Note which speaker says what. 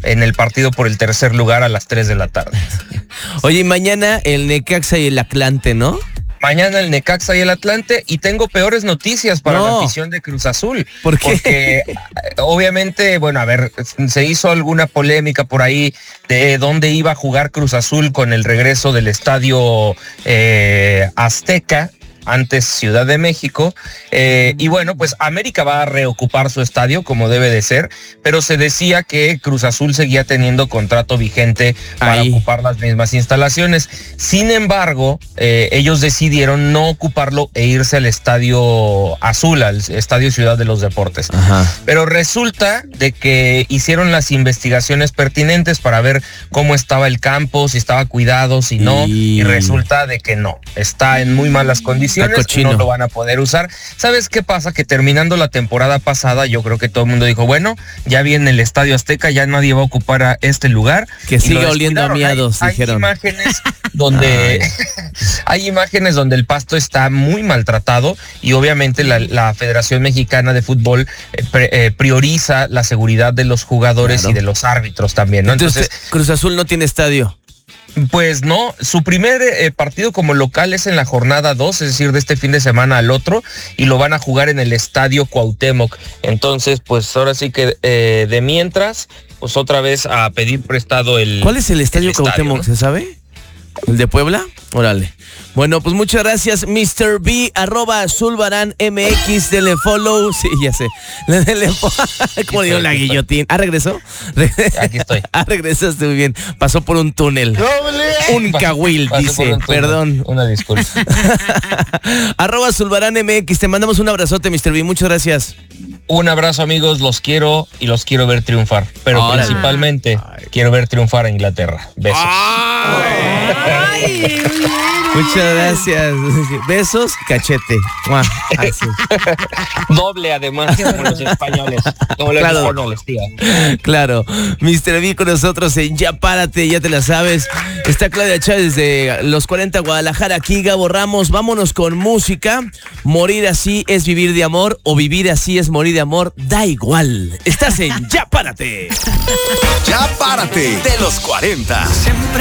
Speaker 1: en el partido por el tercer lugar a las 3 de la tarde.
Speaker 2: Oye, y mañana el Necaxa y el Atlante, ¿no?
Speaker 1: Mañana el Necaxa y el Atlante, y tengo peores noticias para la afición de Cruz Azul.
Speaker 2: ¿Por qué?
Speaker 1: Porque obviamente, bueno, a ver, se hizo alguna polémica por ahí de dónde iba a jugar Cruz Azul con el regreso del estadio Azteca, antes Ciudad de México, y bueno, pues América va a reocupar su estadio como debe de ser, pero se decía que Cruz Azul seguía teniendo contrato vigente para ocupar las mismas instalaciones. Sin embargo, ellos decidieron no ocuparlo e irse al Estadio Azul, al Estadio Ciudad de los Deportes.
Speaker 2: Ajá.
Speaker 1: Pero resulta de que hicieron las investigaciones pertinentes para ver cómo estaba el campo, si estaba cuidado, si no, y resulta de que no, está en muy malas condiciones. No lo van a poder usar. ¿Sabes qué pasa? Que terminando la temporada pasada, yo creo que todo el mundo dijo, bueno, ya viene el Estadio Azteca, ya nadie va a ocupar a este lugar.
Speaker 2: Que siga oliendo a miados, dijeron.
Speaker 1: Hay imágenes donde el pasto está muy maltratado, y obviamente la Federación Mexicana de Fútbol prioriza la seguridad de los jugadores y de los árbitros también, ¿no?
Speaker 2: Entonces, Cruz Azul no tiene estadio.
Speaker 1: Pues no, su primer partido como local es en la jornada 2, es decir, de este fin de semana al otro, y lo van a jugar en el Estadio Cuauhtémoc. Entonces, pues ahora sí que de mientras, pues otra vez a pedir prestado el...
Speaker 2: ¿Cuál es el Estadio Cuauhtémoc, ¿no? ¿Se sabe? ¿El de Puebla? Órale. Bueno, pues muchas gracias, Mr. B, @Zulbarán MX, denle follow. Sí, ya sé. Como digo, la guillotín. ¿Regresó?
Speaker 1: Aquí estoy.
Speaker 2: Regresaste muy bien. Pasó por un túnel. Un cahuil, dice. Perdón.
Speaker 1: Una disculpa.
Speaker 2: @ZulbaránMX, te mandamos un abrazote, Mr. B. Muchas gracias.
Speaker 1: Un abrazo, amigos, los quiero y los quiero ver triunfar, pero principalmente quiero ver triunfar a Inglaterra. Besos.
Speaker 2: Muchas gracias. Besos, cachete.
Speaker 1: Doble, además, como los españoles. Como los españoles, tía.
Speaker 2: Claro. Mr. B con nosotros en Ya Párate, ya te la sabes. Está Claudia Chávez de Los 40 Guadalajara, aquí Gabo Ramos. Vámonos con música. Morir así es vivir de amor, o vivir así es morir de amor, da igual. Estás en Ya Párate.
Speaker 3: Ya Párate de Los 40. Siempre